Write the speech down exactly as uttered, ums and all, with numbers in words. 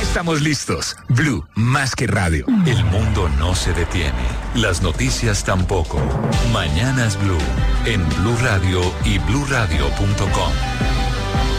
Estamos listos. Blue, más que radio. El mundo no se detiene. Las noticias tampoco. Mañanas Blue. En Blue Radio y blue radio punto com.